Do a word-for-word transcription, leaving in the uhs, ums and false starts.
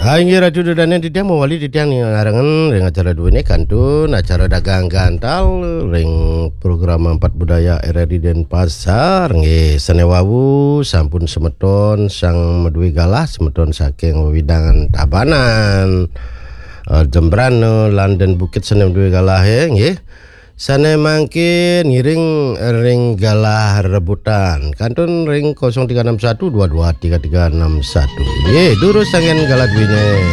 Hai radio dan yang tidak mewali titiang yang ngarangan ring acara dua ini kantun acara dagang gantal ring program empat budaya R R I Denpasar nggih sanewawu sampun semeton sang medui galah semeton saking wewidangan Tabanan uh, Jembrane London Bukit sane medui galah nggih sane mangkin ngiring ring galah rebutan kantun ring nol tiga enam satu dua dua tiga tiga enam satu nggih durus sangen galah duwine.